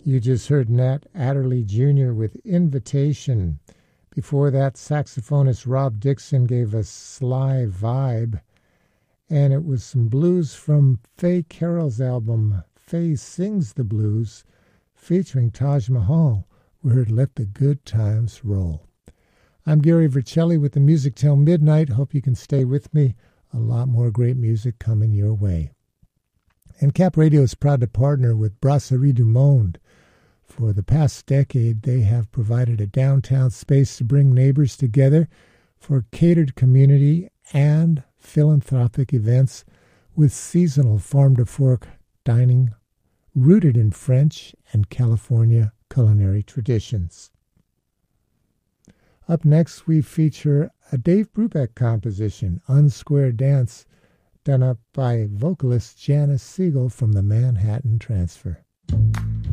You just heard Nat Adderley Jr. with Invitation. Before that, saxophonist Rob Dixon gave us Sly Vibe. And it was some blues from Faye Carroll's album, Faye Sings the Blues, featuring Taj Mahal. We heard Let the Good Times Roll. I'm Gary Vercelli with the Music Till Midnight. Hope you can stay with me. A lot more great music coming your way. And Cap Radio is proud to partner with Brasserie du Monde. For the past decade, they have provided a downtown space to bring neighbors together for catered community and philanthropic events with seasonal farm-to-fork dining rooted in French and California culinary traditions. Up next, we feature a Dave Brubeck composition, Unsquare Dance, done up by vocalist Janice Siegel from the Manhattan Transfer.